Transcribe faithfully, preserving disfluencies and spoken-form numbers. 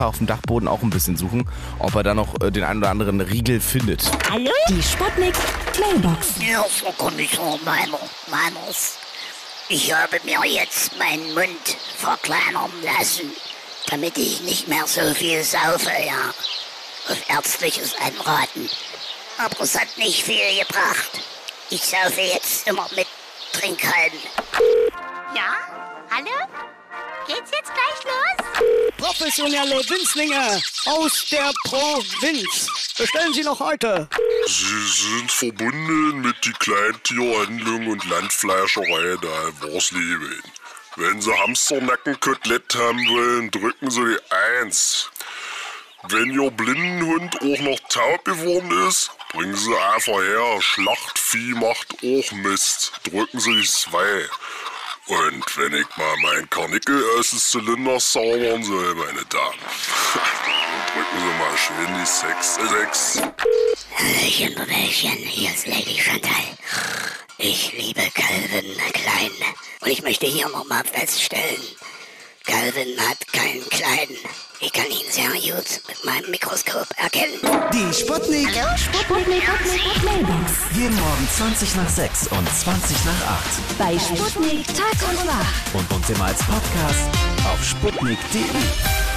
auf dem Dachboden auch ein bisschen suchen, ob er da noch äh, den einen oder anderen Riegel findet. Hallo? Die Sputnik Mailbox. Ja, Frau Kommissar Meiner, Meiners. Ich habe mir jetzt meinen Mund verkleinern lassen, damit ich nicht mehr so viel saufe, ja. Auf ärztliches Anraten. Aber es hat nicht viel gebracht. Ich saufe jetzt immer mit Trinkhalmen. Ja? Hallo? Geht's jetzt gleich los? Professionelle Winzlinge aus der Provinz. Bestellen Sie noch heute. Sie sind verbunden mit die Kleintierhandlung und Landfleischerei da in Worsleben. Wenn Sie Hamsternackenkotelett haben wollen, drücken Sie die eins. Wenn Ihr Blindenhund auch noch taub geworden ist, bringen Sie einfach her. Schlachtvieh macht auch Mist. Drücken Sie die zwei. Und wenn ich mal meinen Karnickel aus dem Zylinder saubern soll, meine Damen, drücken Sie mal schön die sechs sechs. Hallöchen, Brüderchen, hier ist Lady Chantal. Ich liebe Calvin Klein. Und ich möchte hier nochmal feststellen, Calvin hat keinen Kleinen. Ich kann ihn sehr gut mit meinem Mikroskop erkennen. Die Sputnik. Hallo? Sputnik Mailbox. Jeden Morgen zwanzig nach sechs und zwanzig nach acht. Bei Sputnik Tag und Nacht. Und uns immer als Podcast auf sputnik punkt de.